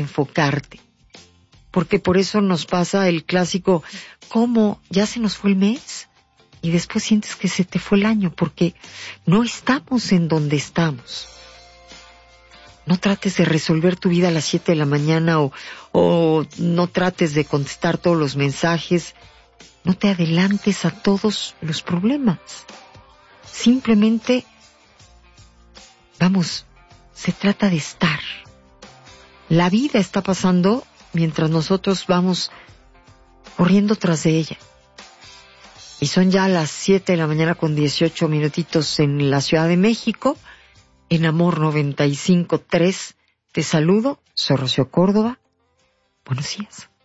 enfocarte. Porque por eso nos pasa el clásico, ¿cómo? ¿Ya se nos fue el mes? Y después sientes que se te fue el año, porque no estamos en donde estamos. No trates de resolver tu vida a las 7 de la mañana o no trates de contestar todos los mensajes. No te adelantes a todos los problemas. Simplemente, vamos, se trata de estar. La vida está pasando mientras nosotros vamos corriendo tras de ella. Y son ya las 7 de la mañana con 18 minutitos en la Ciudad de México. En Amor 95.3 te saludo, soy Rocío Córdoba. Buenos días.